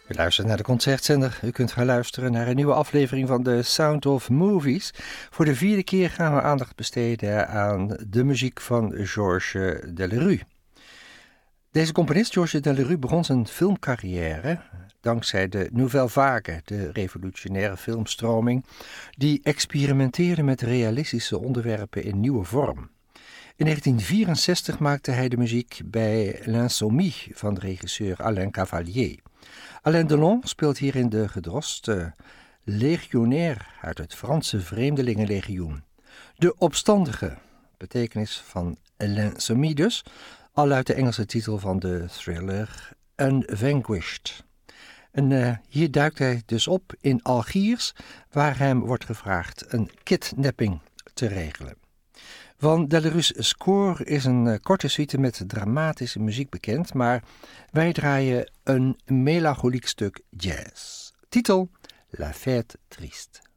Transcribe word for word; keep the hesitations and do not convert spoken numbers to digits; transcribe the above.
U luistert naar de Concertzender. U kunt gaan luisteren naar een nieuwe aflevering van de Sound of Movies. Voor de vierde keer gaan we aandacht besteden aan de muziek van Georges Delerue. Deze componist, Georges Delerue, begon zijn filmcarrière dankzij de Nouvelle Vague, de revolutionaire filmstroming, die experimenteerde met realistische onderwerpen in nieuwe vorm. In negentien vierenzestig maakte hij de muziek bij L'Insomnie van de regisseur Alain Cavalier. Alain Delon speelt hierin de gedroste legionnair uit het Franse Vreemdelingenlegioen. De opstandige, betekenis van L'Insomnie dus, al luidt de Engelse titel van de thriller Unvanquished. En uh, hier duikt hij dus op in Algiers, waar hem wordt gevraagd een kidnapping te regelen. Van Delerue's score is een uh, korte suite met dramatische muziek bekend, maar wij draaien een melancholiek stuk jazz. Titel La Fête Triste.